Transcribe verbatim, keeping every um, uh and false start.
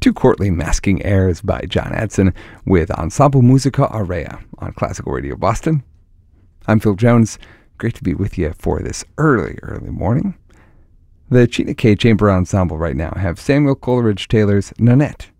two courtly masking airs by John Edson with Ensemble Musica Aurea on Classical Radio Boston. I'm Phil Jones. Great to be with you for this early, early morning. The Chena K Chamber Ensemble right now have Samuel Coleridge Taylor's Nonet